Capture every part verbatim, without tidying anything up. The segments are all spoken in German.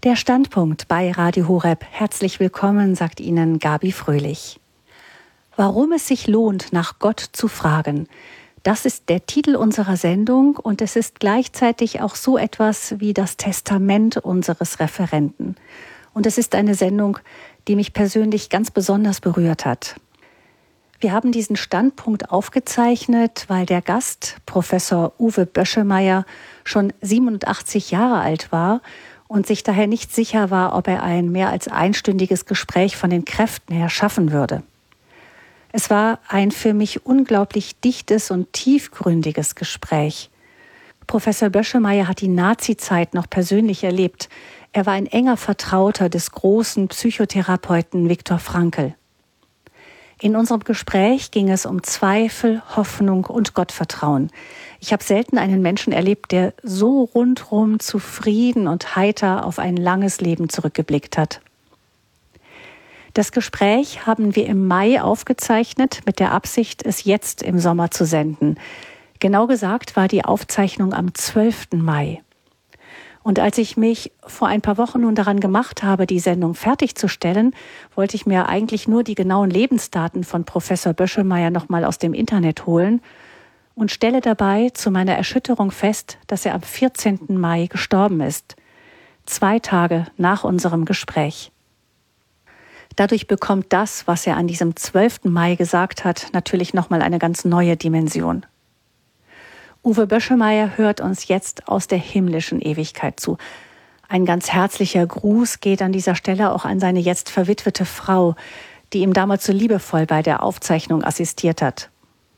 Der Standpunkt bei Radio Horeb. Herzlich willkommen, sagt Ihnen Gabi Fröhlich. Warum es sich lohnt, nach Gott zu fragen, das ist der Titel unserer Sendung und es ist gleichzeitig auch so etwas wie das Testament unseres Referenten. Und es ist eine Sendung, die mich persönlich ganz besonders berührt hat. Wir haben diesen Standpunkt aufgezeichnet, weil der Gast, Professor Uwe Böschemeyer, schon siebenundachtzig Jahre alt war und sich daher nicht sicher war, ob er ein mehr als einstündiges Gespräch von den Kräften her schaffen würde. Es war ein für mich unglaublich dichtes und tiefgründiges Gespräch. Professor Böschemeyer hat die Nazizeit noch persönlich erlebt. Er war ein enger Vertrauter des großen Psychotherapeuten Viktor Frankl. In unserem Gespräch ging es um Zweifel, Hoffnung und Gottvertrauen. Ich habe selten einen Menschen erlebt, der so rundrum zufrieden und heiter auf ein langes Leben zurückgeblickt hat. Das Gespräch haben wir im Mai aufgezeichnet, mit der Absicht, es jetzt im Sommer zu senden. Genau gesagt war die Aufzeichnung am zwölften Mai. Und als ich mich vor ein paar Wochen nun daran gemacht habe, die Sendung fertigzustellen, wollte ich mir eigentlich nur die genauen Lebensdaten von Professor Böschemeyer nochmal aus dem Internet holen und stelle dabei zu meiner Erschütterung fest, dass er am vierzehnten Mai gestorben ist, zwei Tage nach unserem Gespräch. Dadurch bekommt das, was er an diesem zwölften Mai gesagt hat, natürlich nochmal eine ganz neue Dimension. Uwe Böschemeyer hört uns jetzt aus der himmlischen Ewigkeit zu. Ein ganz herzlicher Gruß geht an dieser Stelle auch an seine jetzt verwitwete Frau, die ihm damals so liebevoll bei der Aufzeichnung assistiert hat.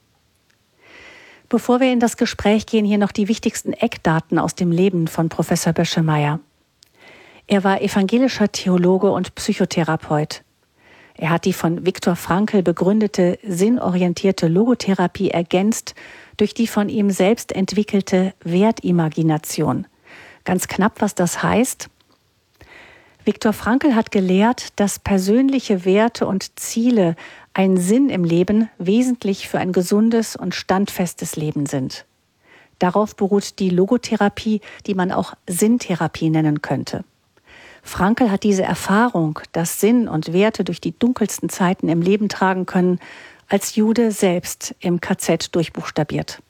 Bevor wir in das Gespräch gehen, hier noch die wichtigsten Eckdaten aus dem Leben von Professor Böschemeyer. Er war evangelischer Theologe und Psychotherapeut. Er hat die von Viktor Frankl begründete sinnorientierte Logotherapie ergänzt durch die von ihm selbst entwickelte Wertimagination. Ganz knapp, was das heißt. Viktor Frankl hat gelehrt, dass persönliche Werte und Ziele ein Sinn im Leben wesentlich für ein gesundes und standfestes Leben sind. Darauf beruht die Logotherapie, die man auch Sinntherapie nennen könnte. Frankl hat diese Erfahrung, dass Sinn und Werte durch die dunkelsten Zeiten im Leben tragen können, als Jude selbst im K Z durchbuchstabiert.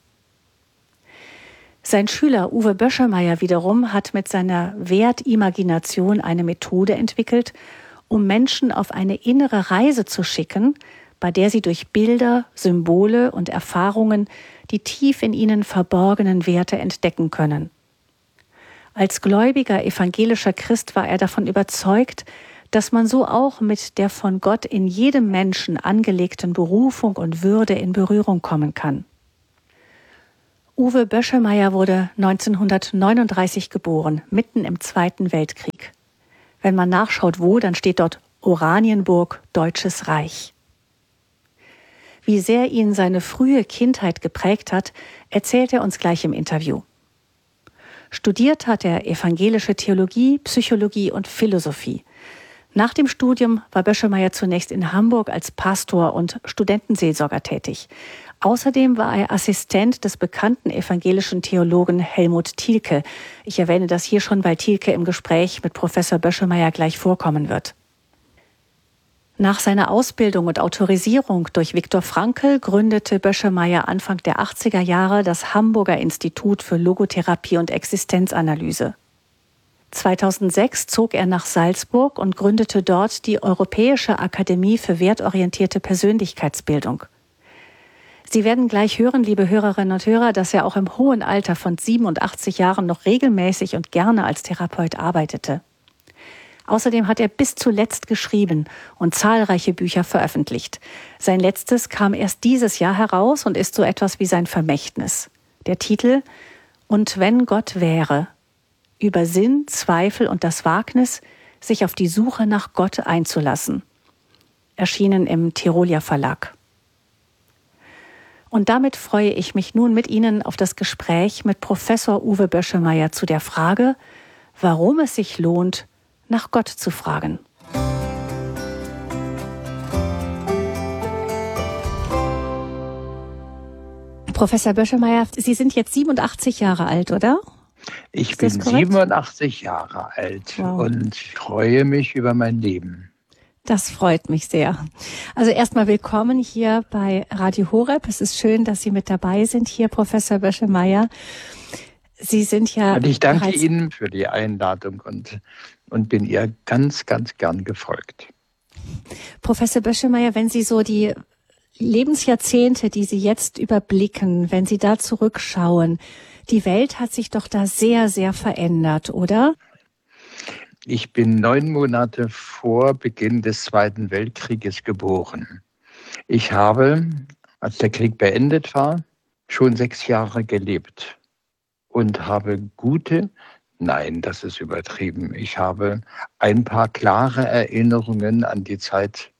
Sein Schüler Uwe Böschemeyer wiederum hat mit seiner Wertimagination eine Methode entwickelt, um Menschen auf eine innere Reise zu schicken, bei der sie durch Bilder, Symbole und Erfahrungen die tief in ihnen verborgenen Werte entdecken können. Als gläubiger evangelischer Christ war er davon überzeugt, dass man so auch mit der von Gott in jedem Menschen angelegten Berufung und Würde in Berührung kommen kann. Uwe Böschemeyer wurde neunzehnhundertneununddreißig geboren, mitten im Zweiten Weltkrieg. Wenn man nachschaut, wo, dann steht dort Oranienburg, Deutsches Reich. Wie sehr ihn seine frühe Kindheit geprägt hat, erzählt er uns gleich im Interview. Studiert hat er evangelische Theologie, Psychologie und Philosophie. Nach dem Studium war Böschemeyer zunächst in Hamburg als Pastor und Studentenseelsorger tätig. Außerdem war er Assistent des bekannten evangelischen Theologen Helmut Thielke. Ich erwähne das hier schon, weil Thielke im Gespräch mit Professor Böschemeyer gleich vorkommen wird. Nach seiner Ausbildung und Autorisierung durch Viktor Frankl gründete Böschemeyer Anfang der achtziger Jahre das Hamburger Institut für Logotherapie und Existenzanalyse. zweitausendsechs zog er nach Salzburg und gründete dort die Europäische Akademie für wertorientierte Persönlichkeitsbildung. Sie werden gleich hören, liebe Hörerinnen und Hörer, dass er auch im hohen Alter von siebenundachtzig Jahren noch regelmäßig und gerne als Therapeut arbeitete. Außerdem hat er bis zuletzt geschrieben und zahlreiche Bücher veröffentlicht. Sein letztes kam erst dieses Jahr heraus und ist so etwas wie sein Vermächtnis. Der Titel »Und wenn Gott wäre« über Sinn, Zweifel und das Wagnis, sich auf die Suche nach Gott einzulassen. Erschienen im Tirolia Verlag. Und damit freue ich mich nun mit Ihnen auf das Gespräch mit Professor Uwe Böschemeyer zu der Frage, warum es sich lohnt, nach Gott zu fragen. Professor Böschemeyer, Sie sind jetzt siebenundachtzig Jahre alt, oder? Ich Ist das bin korrekt? siebenundachtzig Jahre alt Wow. und freue mich über mein Leben. Das freut mich sehr. Also erstmal willkommen hier bei Radio Horeb. Es ist schön, dass Sie mit dabei sind hier, Professor Böschemeier. Sie sind ja Und ich danke bereits Ihnen für die Einladung und, und bin ihr ganz, ganz gern gefolgt. Professor Böschemeier, wenn Sie so die Lebensjahrzehnte, die Sie jetzt überblicken, wenn Sie da zurückschauen, die Welt hat sich doch da sehr, sehr verändert, oder? Ich bin neun Monate vor Beginn des Zweiten Weltkrieges geboren. Ich habe, als der Krieg beendet war, schon sechs Jahre gelebt und habe gute, nein, das ist übertrieben, ich habe ein paar klare Erinnerungen an die Zeit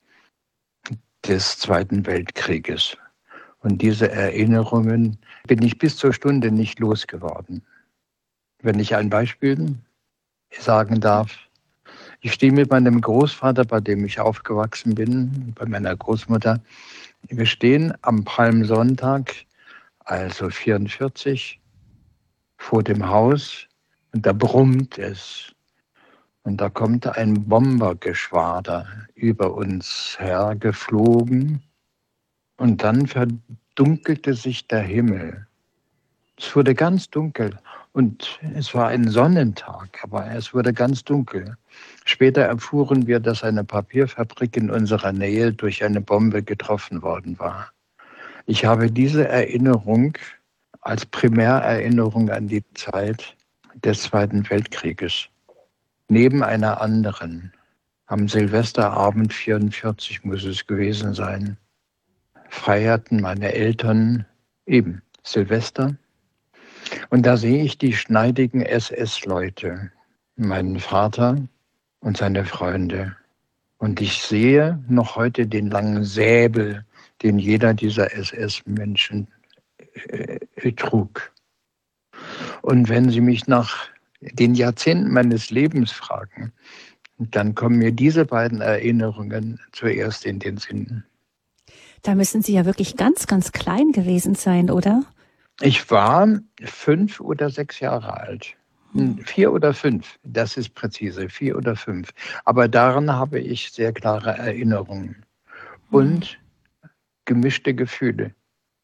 des Zweiten Weltkrieges. Und diese Erinnerungen bin ich bis zur Stunde nicht losgeworden. Wenn ich ein Beispiel sagen darf, ich stehe mit meinem Großvater, bei dem ich aufgewachsen bin, bei meiner Großmutter. Wir stehen am Palmsonntag, also vierundvierzig, vor dem Haus und da brummt es. Und da kommt ein Bombergeschwader über uns hergeflogen und dann verdunkelte sich der Himmel. Es wurde ganz dunkel und es war ein Sonnentag, aber es wurde ganz dunkel. Später erfuhren wir, dass eine Papierfabrik in unserer Nähe durch eine Bombe getroffen worden war. Ich habe diese Erinnerung als Primärerinnerung an die Zeit des Zweiten Weltkrieges. Neben einer anderen, am Silvesterabend vierundvierzig muss es gewesen sein, feierten meine Eltern eben Silvester. Und da sehe ich die schneidigen S S-Leute, meinen Vater und seine Freunde. Und ich sehe noch heute den langen Säbel, den jeder dieser S S-Menschen äh, trug. Und wenn Sie mich nach den Jahrzehnten meines Lebens fragen, dann kommen mir diese beiden Erinnerungen zuerst in den Sinn. Da müssen Sie ja wirklich ganz, ganz klein gewesen sein, oder? Ich war fünf oder sechs Jahre alt. Vier oder fünf, das ist präzise, vier oder fünf. Aber daran habe ich sehr klare Erinnerungen und gemischte Gefühle.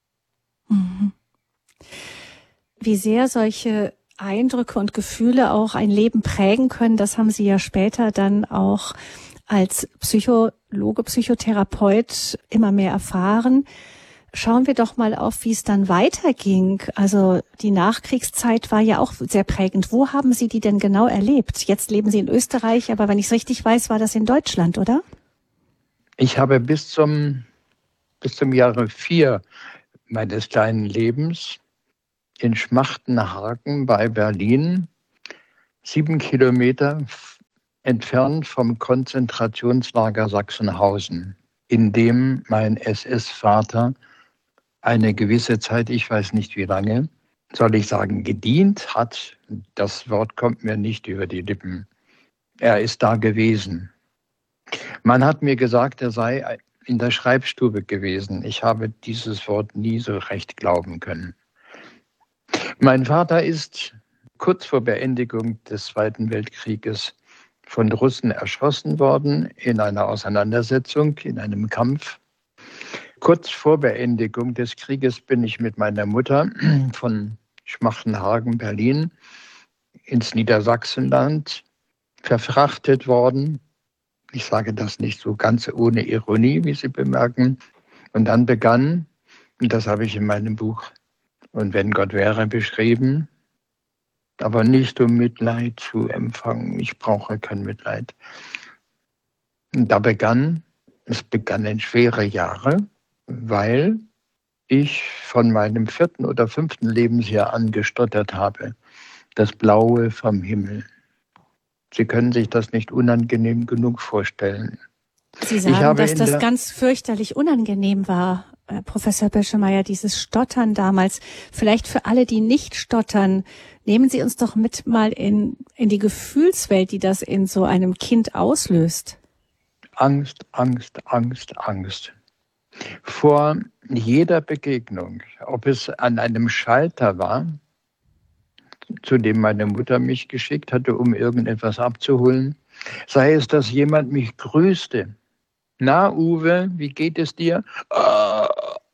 Wie sehr solche Eindrücke und Gefühle auch ein Leben prägen können, das haben Sie ja später dann auch als Psychologe, Psychotherapeut immer mehr erfahren. Schauen wir doch mal auf, wie es dann weiterging. Also die Nachkriegszeit war ja auch sehr prägend. Wo haben Sie die denn genau erlebt? Jetzt leben Sie in Österreich, aber wenn ich es richtig weiß, war das in Deutschland, oder? Ich habe bis zum, bis zum Jahre vier meines kleinen Lebens in Schmachtenhagen bei Berlin, sieben Kilometer entfernt vom Konzentrationslager Sachsenhausen, in dem mein S S-Vater eine gewisse Zeit, ich weiß nicht wie lange, soll ich sagen, gedient hat. Das Wort kommt mir nicht über die Lippen. Er ist da gewesen. Man hat mir gesagt, er sei in der Schreibstube gewesen. Ich habe dieses Wort nie so recht glauben können. Mein Vater ist kurz vor Beendigung des Zweiten Weltkrieges von Russen erschossen worden in einer Auseinandersetzung, in einem Kampf. Kurz vor Beendigung des Krieges bin ich mit meiner Mutter von Schmachtenhagen, Berlin, ins Niedersachsenland verfrachtet worden. Ich sage das nicht so ganz ohne Ironie, wie Sie bemerken. Und dann begann, und das habe ich in meinem Buch Und wenn Gott wäre beschrieben, aber nicht um Mitleid zu empfangen. Ich brauche kein Mitleid. Und da begann, es begannen schwere Jahre, weil ich von meinem vierten oder fünften Lebensjahr an gestottert habe. Das Blaue vom Himmel. Sie können sich das nicht unangenehm genug vorstellen. Sie sagen, dass das ganz fürchterlich unangenehm war, Professor Böschemeier, dieses Stottern damals. Vielleicht für alle, die nicht stottern, nehmen Sie uns doch mit mal in, in die Gefühlswelt, die das in so einem Kind auslöst. Angst, Angst, Angst, Angst. Vor jeder Begegnung, ob es an einem Schalter war, zu dem meine Mutter mich geschickt hatte, um irgendetwas abzuholen. Sei es, dass jemand mich grüßte. Na, Uwe, wie geht es dir? Ah.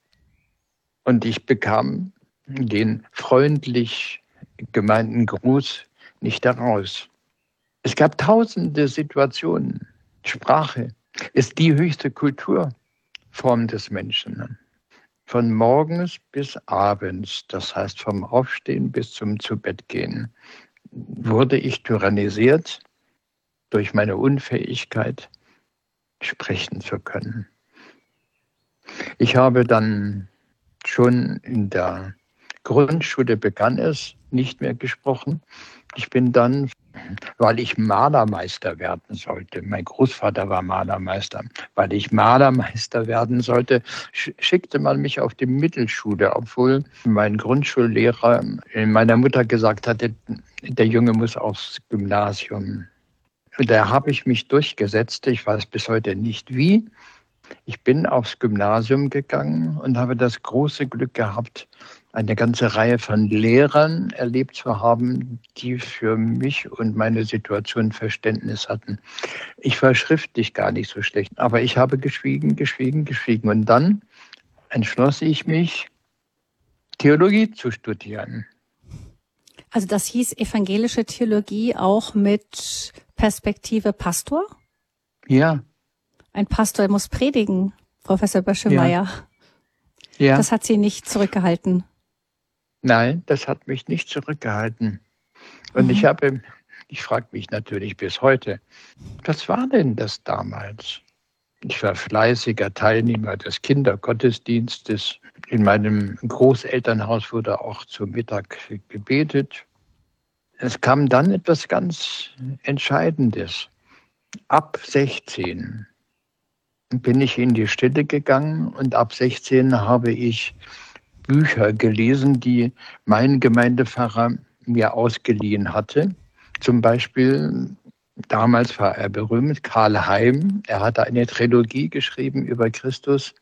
Und ich bekam den freundlich gemeinten Gruß nicht heraus. Es gab tausende Situationen. Sprache ist die höchste Kulturform des Menschen. Von morgens bis abends, das heißt vom Aufstehen bis zum Zubettgehen, wurde ich tyrannisiert durch meine Unfähigkeit, sprechen zu können. Ich habe dann schon in der Grundschule begann es, nicht mehr gesprochen. Ich bin dann, weil ich Malermeister werden sollte, mein Großvater war Malermeister, weil ich Malermeister werden sollte, schickte man mich auf die Mittelschule, obwohl mein Grundschullehrer meiner Mutter gesagt hatte, der Junge muss aufs Gymnasium. Und da habe ich mich durchgesetzt, ich weiß bis heute nicht wie. Ich bin aufs Gymnasium gegangen und habe das große Glück gehabt, eine ganze Reihe von Lehrern erlebt zu haben, die für mich und meine Situation Verständnis hatten. Ich war schriftlich gar nicht so schlecht, aber ich habe geschwiegen, geschwiegen, geschwiegen. Und dann entschloss ich mich, Theologie zu studieren. Also das hieß evangelische Theologie auch mit Perspektive Pastor? Ja. Ein Pastor muss predigen, Professor Böschemeyer. Ja. Ja. Das hat Sie nicht zurückgehalten? Nein, das hat mich nicht zurückgehalten. Und mhm. ich habe, ich frage mich natürlich bis heute, was war denn das damals? Ich war fleißiger Teilnehmer des Kindergottesdienstes. In meinem Großelternhaus wurde auch zu Mittag gebetet. Es kam dann etwas ganz Entscheidendes. Ab sechzehn bin ich in die Stille gegangen und ab sechzehn habe ich Bücher gelesen, die mein Gemeindepfarrer mir ausgeliehen hatte. Zum Beispiel, damals war er berühmt, Karl Heim. Er hatte eine Trilogie geschrieben über Christus.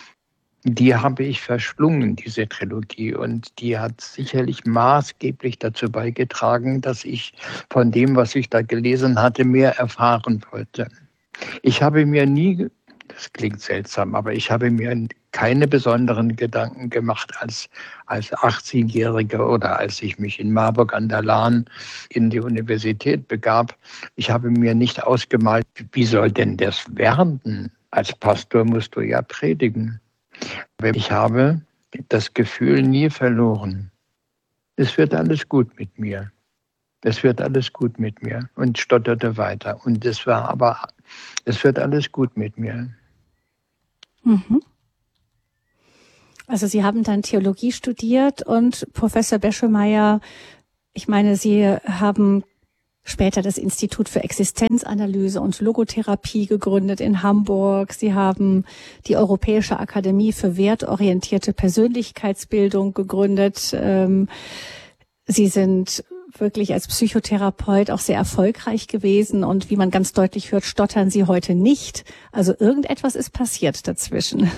Die habe ich verschlungen, diese Trilogie. Und die hat sicherlich maßgeblich dazu beigetragen, dass ich von dem, was ich da gelesen hatte, mehr erfahren wollte. Ich habe mir nie, das klingt seltsam, aber ich habe mir keine besonderen Gedanken gemacht als, als achtzehnjähriger oder als ich mich in Marburg an der Lahn in die Universität begab. Ich habe mir nicht ausgemalt, wie soll denn das werden? Als Pastor musst du ja predigen. Ich habe das Gefühl nie verloren. Es wird alles gut mit mir. Es wird alles gut mit mir. Und stotterte weiter. Und es war aber, es wird alles gut mit mir. Mhm. Also Sie haben dann Theologie studiert und Professor Böschemeyer, ich meine, Sie haben später das Institut für Existenzanalyse und Logotherapie gegründet in Hamburg. Sie haben die Europäische Akademie für wertorientierte Persönlichkeitsbildung gegründet. Sie sind wirklich als Psychotherapeut auch sehr erfolgreich gewesen und wie man ganz deutlich hört, stottern Sie heute nicht. Also irgendetwas ist passiert dazwischen.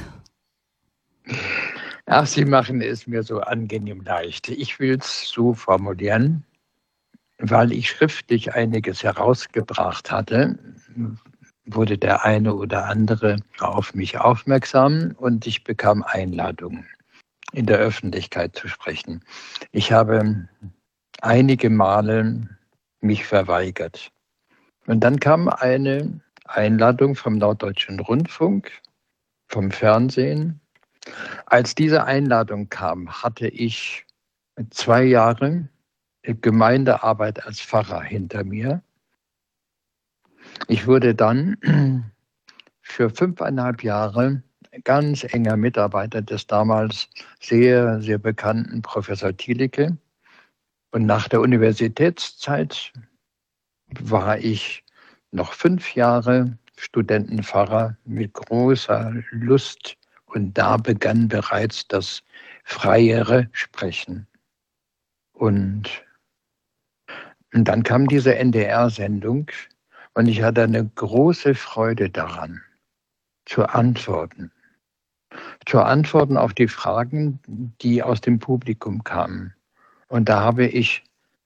Ach, Sie machen es mir so angenehm leicht. Ich will es so formulieren. Weil ich schriftlich einiges herausgebracht hatte, wurde der eine oder andere auf mich aufmerksam und ich bekam Einladungen, in der Öffentlichkeit zu sprechen. Ich habe einige Male mich verweigert. Und dann kam eine Einladung vom Norddeutschen Rundfunk, vom Fernsehen. Als diese Einladung kam, hatte ich zwei Jahre Gemeindearbeit als Pfarrer hinter mir. Ich wurde dann für fünfeinhalb Jahre ganz enger Mitarbeiter des damals sehr, sehr bekannten Professor Thielicke. Und nach der Universitätszeit war ich noch fünf Jahre Studentenpfarrer mit großer Lust. Und da begann bereits das freiere Sprechen. Und Und dann kam diese N D R-Sendung und ich hatte eine große Freude daran, zu antworten. Zu antworten auf die Fragen, die aus dem Publikum kamen. Und da habe ich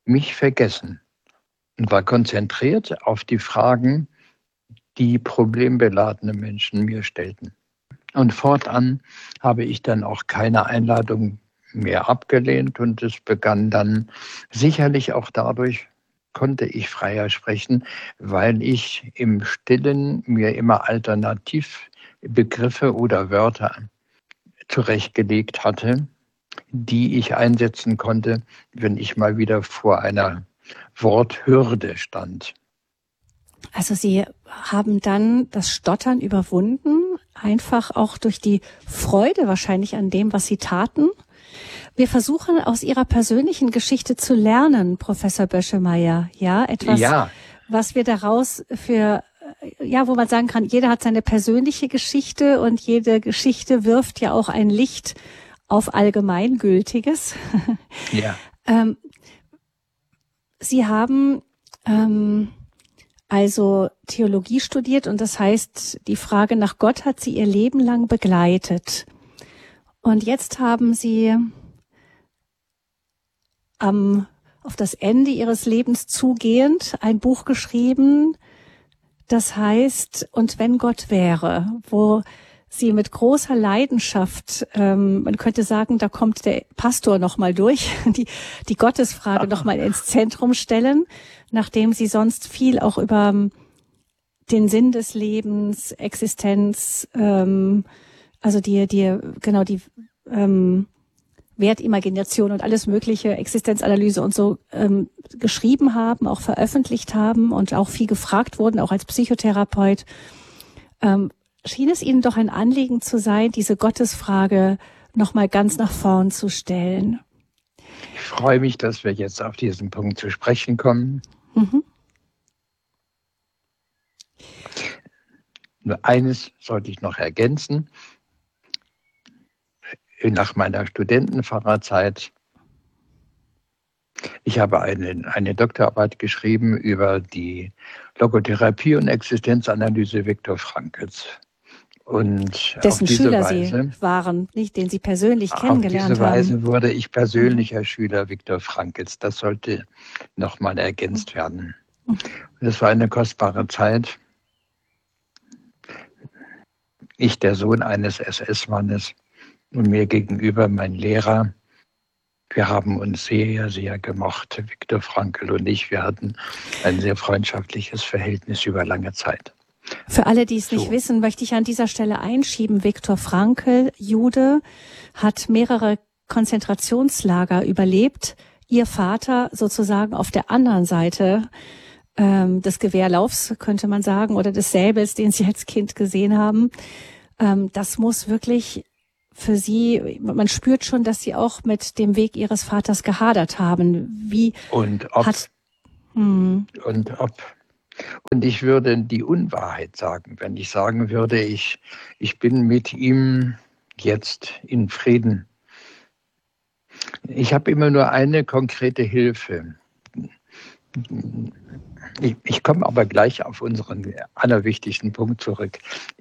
mich vergessen und war konzentriert auf die Fragen, die problembeladene Menschen mir stellten. Und fortan habe ich dann auch keine Einladung mehr abgelehnt und es begann dann sicherlich auch dadurch, konnte ich freier sprechen, weil ich im Stillen mir immer Alternativbegriffe oder Wörter zurechtgelegt hatte, die ich einsetzen konnte, wenn ich mal wieder vor einer Worthürde stand. Also Sie haben dann das Stottern überwunden, einfach auch durch die Freude wahrscheinlich an dem, was Sie taten. Wir versuchen aus Ihrer persönlichen Geschichte zu lernen, Professor Böschemeyer, ja, etwas, ja. was wir daraus für, ja, wo man sagen kann, jeder hat seine persönliche Geschichte und jede Geschichte wirft ja auch ein Licht auf Allgemeingültiges. Ja. ähm, Sie haben ähm, also Theologie studiert und das heißt, die Frage nach Gott hat Sie Ihr Leben lang begleitet. Und jetzt haben Sie am, auf das Ende Ihres Lebens zugehend ein Buch geschrieben, das heißt, und wenn Gott wäre, wo Sie mit großer Leidenschaft, ähm, man könnte sagen, da kommt der Pastor nochmal durch, die, die Gottesfrage nochmal ins Zentrum stellen, nachdem Sie sonst viel auch über den Sinn des Lebens, Existenz, ähm, also die, die, genau die ähm, Wertimagination und alles mögliche, Existenzanalyse und so ähm, geschrieben haben, auch veröffentlicht haben und auch viel gefragt wurden, auch als Psychotherapeut. Ähm, schien es Ihnen doch ein Anliegen zu sein, diese Gottesfrage nochmal ganz nach vorn zu stellen. Ich freue mich, dass wir jetzt auf diesen Punkt zu sprechen kommen. Mhm. Nur eines sollte ich noch ergänzen. Nach meiner Studentenpfarrerzeit, ich habe eine, eine Doktorarbeit geschrieben über die Logotherapie und Existenzanalyse Viktor Frankls. Und dessen auf diese Schüler Weise, Sie waren, nicht, den Sie persönlich kennengelernt haben. Auf diese Weise wurde ich persönlicher mhm. Schüler Viktor Frankls. Das sollte nochmal ergänzt mhm. werden. Das war eine kostbare Zeit. Ich, der Sohn eines S S-Mannes, und mir gegenüber mein Lehrer. Wir haben uns sehr, sehr gemocht, Viktor Frankl und ich. Wir hatten ein sehr freundschaftliches Verhältnis über lange Zeit. Für alle, die es so. nicht wissen, möchte ich an dieser Stelle einschieben. Viktor Frankl, Jude, hat mehrere Konzentrationslager überlebt. Ihr Vater sozusagen auf der anderen Seite ähm, des Gewehrlaufs, könnte man sagen, oder des Säbels, den Sie als Kind gesehen haben. Ähm, das muss wirklich für Sie, man spürt schon, dass Sie auch mit dem Weg Ihres Vaters gehadert haben. Wie und ob, hat, hm. und ob, und ich würde die Unwahrheit sagen, wenn ich sagen würde, ich, ich bin mit ihm jetzt in Frieden. Ich habe immer nur eine konkrete Hilfe. Ich, ich komme aber gleich auf unseren allerwichtigsten Punkt zurück.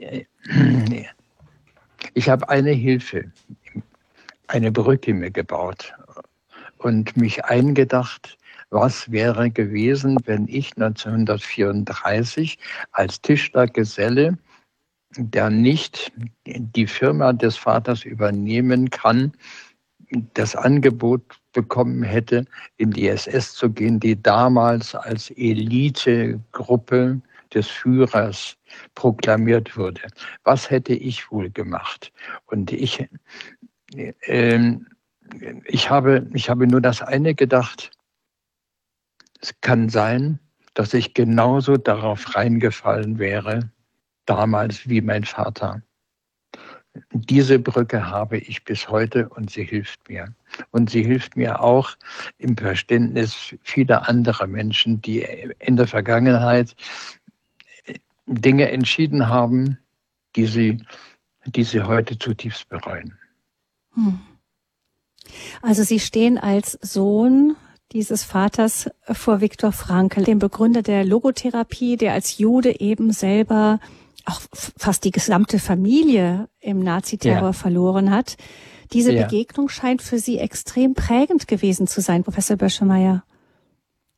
Ich habe eine Hilfe, eine Brücke mir gebaut und mich eingedacht, was wäre gewesen, wenn ich neunzehnhundertvierunddreißig als Tischlergeselle, der nicht die Firma des Vaters übernehmen kann, das Angebot bekommen hätte, in die S S zu gehen, die damals als Elitegruppe des Führers proklamiert wurde. Was hätte ich wohl gemacht? Und ich, äh, ich, habe, ich habe nur das eine gedacht, es kann sein, dass ich genauso darauf reingefallen wäre, damals wie mein Vater. Diese Brücke habe ich bis heute und sie hilft mir. Und sie hilft mir auch im Verständnis vieler anderer Menschen, die in der Vergangenheit Dinge entschieden haben, die sie, die sie heute zutiefst bereuen. Hm. Also Sie stehen als Sohn dieses Vaters vor Viktor Frankl, dem Begründer der Logotherapie, der als Jude eben selber auch fast die gesamte Familie im Naziterror ja. verloren hat. Diese ja. Begegnung scheint für Sie extrem prägend gewesen zu sein, Professor Böschemeyer.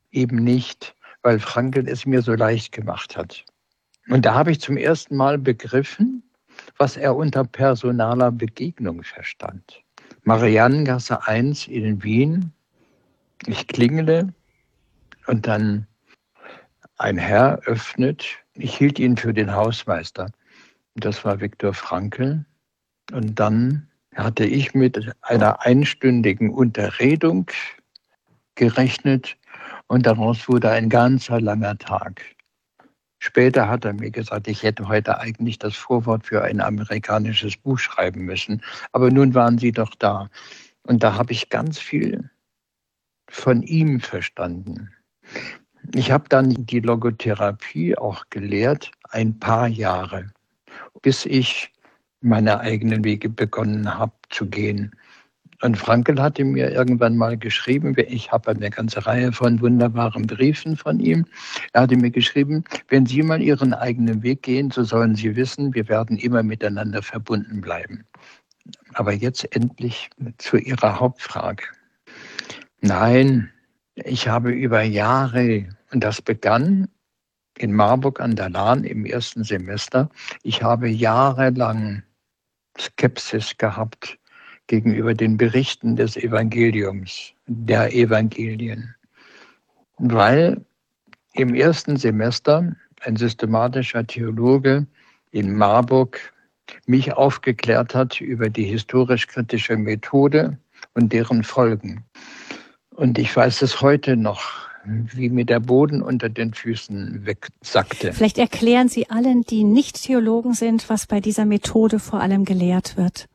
eben nicht, weil Frankl es mir so leicht gemacht hat. Und da habe ich zum ersten Mal begriffen, was er unter personaler Begegnung verstand. Mariannengasse eins in Wien. Ich klingele und dann ein Herr öffnet. Ich hielt ihn für den Hausmeister. Das war Viktor Frankl. Und dann hatte ich mit einer einstündigen Unterredung gerechnet und daraus wurde ein ganzer langer Tag. Später hat er mir gesagt, ich hätte heute eigentlich das Vorwort für ein amerikanisches Buch schreiben müssen. Aber nun waren Sie doch da. Und da habe ich ganz viel von ihm verstanden. Ich habe dann die Logotherapie auch gelehrt, ein paar Jahre, bis ich meine eigenen Wege begonnen habe zu gehen. Und Frankl hatte mir irgendwann mal geschrieben, ich habe eine ganze Reihe von wunderbaren Briefen von ihm. Er hatte mir geschrieben, wenn Sie mal Ihren eigenen Weg gehen, so sollen Sie wissen, wir werden immer miteinander verbunden bleiben. Aber jetzt endlich zu Ihrer Hauptfrage. Nein, ich habe über Jahre, und das begann in Marburg an der Lahn im ersten Semester, ich habe jahrelang Skepsis gehabt gegenüber den Berichten des Evangeliums, der Evangelien. Weil im ersten Semester ein systematischer Theologe in Marburg mich aufgeklärt hat über die historisch-kritische Methode und deren Folgen. Und ich weiß es heute noch, wie mir der Boden unter den Füßen wegsackte. Vielleicht erklären Sie allen, die nicht Theologen sind, was bei dieser Methode vor allem gelehrt wird.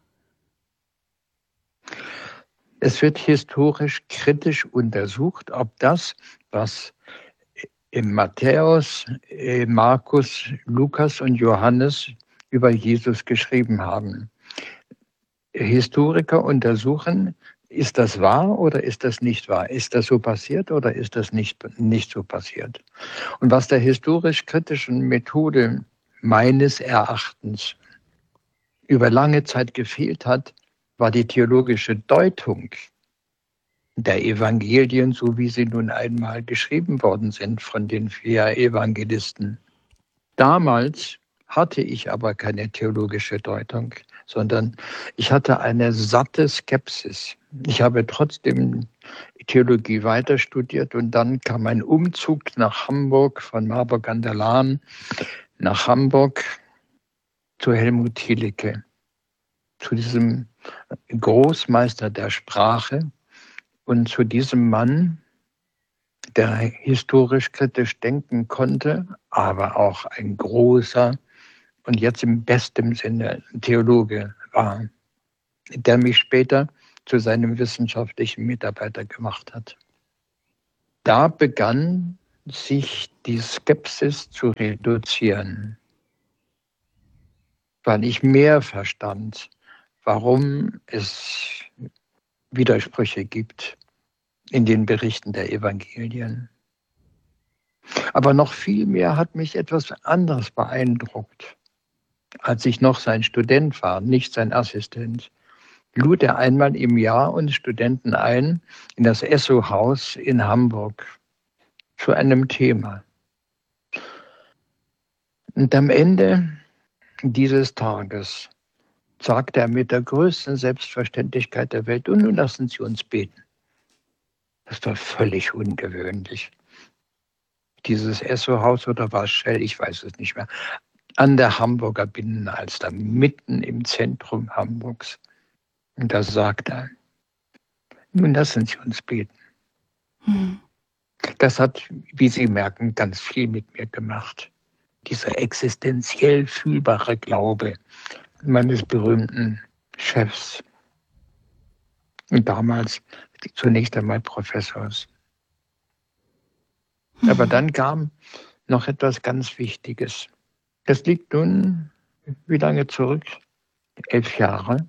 Es wird historisch kritisch untersucht, ob das, was im Matthäus, Markus, Lukas und Johannes über Jesus geschrieben haben. Historiker untersuchen, ist das wahr oder ist das nicht wahr? Ist das so passiert oder ist das nicht, nicht so passiert? Und was der historisch-kritischen Methode meines Erachtens über lange Zeit gefehlt hat, war die theologische Deutung der Evangelien, so wie sie nun einmal geschrieben worden sind von den vier Evangelisten. Damals hatte ich aber keine theologische Deutung, sondern ich hatte eine satte Skepsis. Ich habe trotzdem Theologie weiter studiert und dann kam ein Umzug nach Hamburg, von Marburg an der Lahn nach Hamburg zu Helmut Thielicke, zu diesem Großmeister der Sprache und zu diesem Mann, der historisch kritisch denken konnte, aber auch ein großer und jetzt im besten Sinne Theologe war, der mich später zu seinem wissenschaftlichen Mitarbeiter gemacht hat. Da begann sich die Skepsis zu reduzieren, weil ich mehr verstand, warum es Widersprüche gibt in den Berichten der Evangelien. Aber noch viel mehr hat mich etwas anderes beeindruckt. Als ich noch sein Student war, nicht sein Assistent, lud er einmal im Jahr uns Studenten ein in das Esso-Haus in Hamburg zu einem Thema. Und am Ende dieses Tages sagte er mit der größten Selbstverständlichkeit der Welt, und nun lassen Sie uns beten. Das war völlig ungewöhnlich. Dieses Esso-Haus oder war es Shell, ich weiß es nicht mehr, an der Hamburger Binnenalster, mitten im Zentrum Hamburgs. Und da sagt er, nun lassen Sie uns beten. Hm. Das hat, wie Sie merken, ganz viel mit mir gemacht. Dieser existenziell fühlbare Glaube meines berühmten Chefs und damals zunächst einmal Professors. Hm. Aber dann kam noch etwas ganz Wichtiges. Das liegt nun, wie lange zurück? Elf Jahre.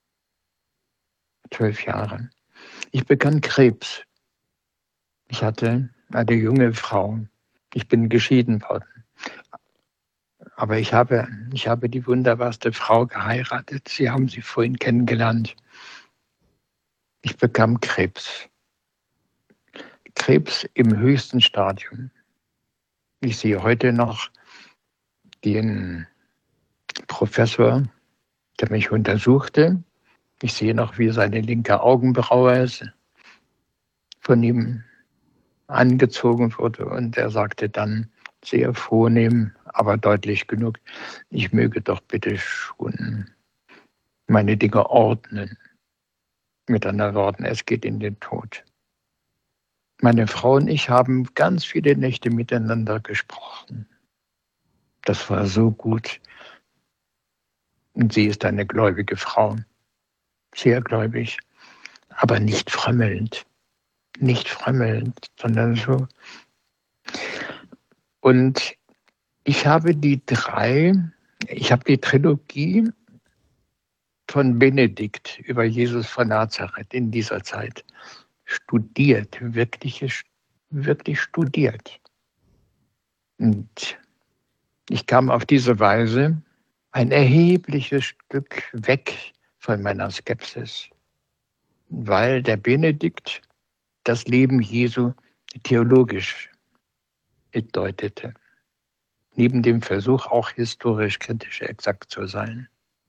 Zwölf Jahre. Ich begann Krebs. Ich hatte eine junge Frau. Ich bin geschieden worden. Aber ich habe, ich habe die wunderbarste Frau geheiratet. Sie haben sie vorhin kennengelernt. Ich bekam Krebs. Krebs im höchsten Stadium. Ich sehe heute noch den Professor, der mich untersuchte. Ich sehe noch, wie seine linke Augenbraue ist, von ihm angezogen wurde. Und er sagte dann sehr vornehm, aber deutlich genug, ich möge doch bitte schon meine Dinge ordnen. Mit anderen Worten, es geht in den Tod. Meine Frau und ich haben ganz viele Nächte miteinander gesprochen. Das war so gut. Und sie ist eine gläubige Frau, sehr gläubig, aber nicht frömmelnd, nicht frömmelnd, sondern so. Und ich habe die drei, ich habe die Trilogie von Benedikt über Jesus von Nazareth in dieser Zeit studiert, wirklich, wirklich studiert. Und ich kam auf diese Weise ein erhebliches Stück weg von meiner Skepsis, weil der Benedikt das Leben Jesu theologisch deutete, neben dem Versuch auch historisch kritisch exakt zu sein.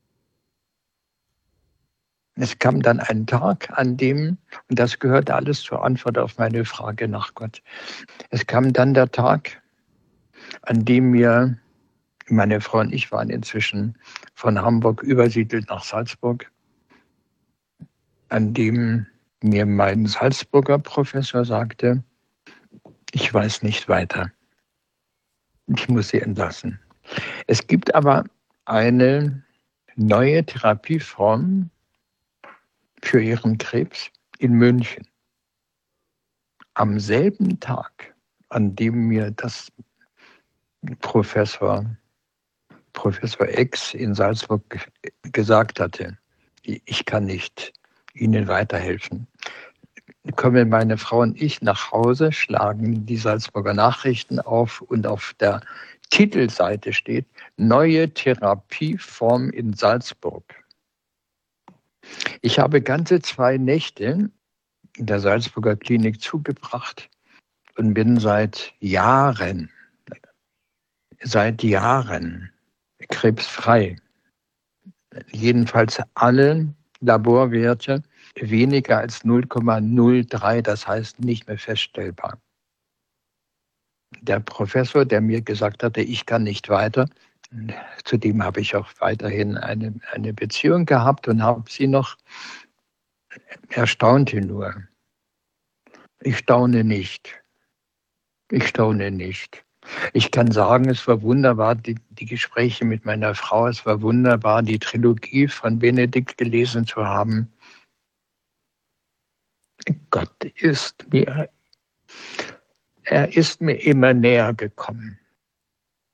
Es kam dann ein Tag, an dem, und das gehört alles zur Antwort auf meine Frage nach Gott, es kam dann der Tag, an dem mir, meine Frau und ich waren inzwischen von Hamburg übersiedelt nach Salzburg, an dem mir mein Salzburger Professor sagte, ich weiß nicht weiter, ich muss Sie entlassen. Es gibt aber eine neue Therapieform für Ihren Krebs in München. Am selben Tag, an dem mir das Professor, Professor X in Salzburg gesagt hatte, ich kann nicht Ihnen weiterhelfen, kommen meine Frau und ich nach Hause, schlagen die Salzburger Nachrichten auf und auf der Titelseite steht, neue Therapieform in Salzburg. Ich habe ganze zwei Nächte in der Salzburger Klinik zugebracht und bin seit Jahren, seit Jahren krebsfrei. Jedenfalls alle Laborwerte weniger als null Komma null drei, das heißt nicht mehr feststellbar. Der Professor, der mir gesagt hatte, ich kann nicht weiter, zu dem habe ich auch weiterhin eine, eine Beziehung gehabt und habe sie noch, er staunte nur. Ich staune nicht. Ich staune nicht. Ich kann sagen, es war wunderbar, die, die Gespräche mit meiner Frau, es war wunderbar, die Trilogie von Benedikt gelesen zu haben. Gott ist mir, er ist mir immer näher gekommen.